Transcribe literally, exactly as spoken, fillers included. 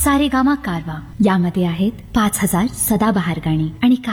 सारेगामा कारवा यामध्ये आहेत पाच हजार सदाबहार गाणी आणि